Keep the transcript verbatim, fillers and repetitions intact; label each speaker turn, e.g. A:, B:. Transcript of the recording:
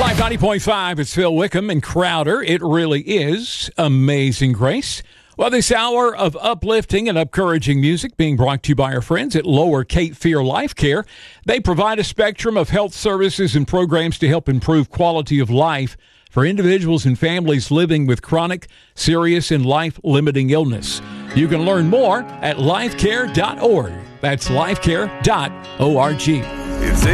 A: Live ninety point five, it's Phil Wickham and Crowder. It really is Amazing Grace. Well, this hour of uplifting and encouraging music being brought to you by our friends at Lower Cape Fear Life Care. They provide a spectrum of health services and programs to help improve quality of life for individuals and families living with chronic, serious, and life-limiting illness. You can learn more at lifecare dot org. That's lifecare dot org.
B: It's